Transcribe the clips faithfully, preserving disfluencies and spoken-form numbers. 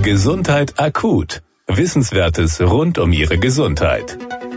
Gesundheit akut. Wissenswertes rund um Ihre Gesundheit.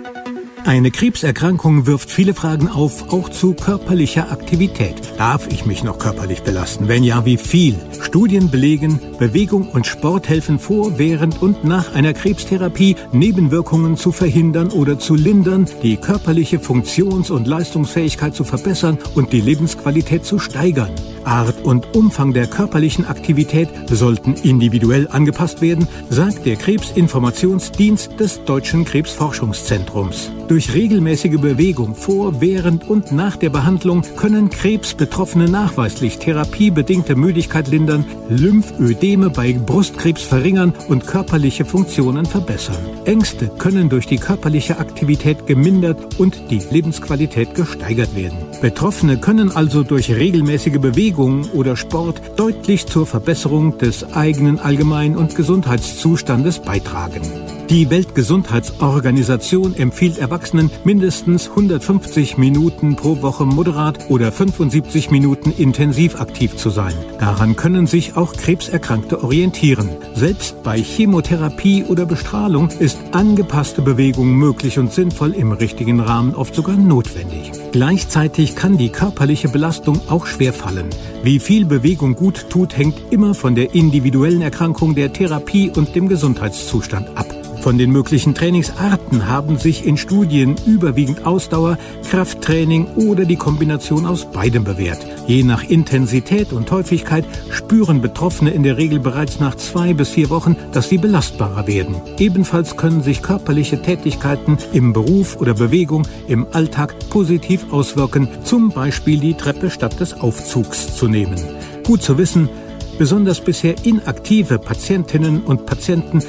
Eine Krebserkrankung wirft viele Fragen auf, auch zu körperlicher Aktivität. Darf ich mich noch körperlich belasten? Wenn ja, wie viel? Studien belegen, Bewegung und Sport helfen vor, während und nach einer Krebstherapie Nebenwirkungen zu verhindern oder zu lindern, die körperliche Funktions- und Leistungsfähigkeit zu verbessern und die Lebensqualität zu steigern. Art und Umfang der körperlichen Aktivität sollten individuell angepasst werden, sagt der Krebsinformationsdienst des Deutschen Krebsforschungszentrums. Durch regelmäßige Bewegung vor, während und nach der Behandlung können Krebsbetroffene nachweislich therapiebedingte Müdigkeit lindern, Lymphödeme bei Brustkrebs verringern und körperliche Funktionen verbessern. Ängste können durch die körperliche Aktivität gemindert und die Lebensqualität gesteigert werden. Betroffene können also durch regelmäßige Bewegung oder Sport deutlich zur Verbesserung des eigenen Allgemein- und Gesundheitszustandes beitragen. Die Weltgesundheitsorganisation empfiehlt Erwachsenen mindestens hundertfünfzig Minuten pro Woche moderat oder fünfundsiebzig Minuten intensiv aktiv zu sein. Daran können sich auch Krebserkrankte orientieren. Selbst bei Chemotherapie oder Bestrahlung ist angepasste Bewegung möglich und sinnvoll, im richtigen Rahmen oft sogar notwendig. Gleichzeitig kann die körperliche Belastung auch schwerfallen. Wie viel Bewegung gut tut, hängt immer von der individuellen Erkrankung, der Therapie und dem Gesundheitszustand ab. Von den möglichen Trainingsarten haben sich in Studien überwiegend Ausdauer, Krafttraining oder die Kombination aus beidem bewährt. Je nach Intensität und Häufigkeit spüren Betroffene in der Regel bereits nach zwei bis vier Wochen, dass sie belastbarer werden. Ebenfalls können sich körperliche Tätigkeiten im Beruf oder Bewegung im Alltag positiv auswirken, zum Beispiel die Treppe statt des Aufzugs zu nehmen. Gut zu wissen: Besonders bisher inaktive Patientinnen und Patienten